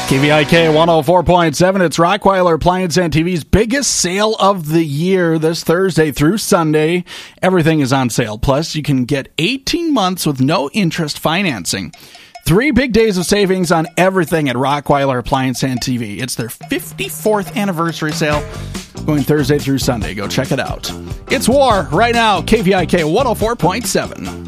KVIK 104.7, it's Rockweiler Appliance and TV's biggest sale of the year this Thursday through Sunday. Everything is on sale. Plus, you can get 18 months with no interest financing. 3 big days of savings on everything at Rockweiler Appliance and TV. It's their 54th anniversary sale going Thursday through Sunday. Go check it out. It's War right now, KVIK 104.7.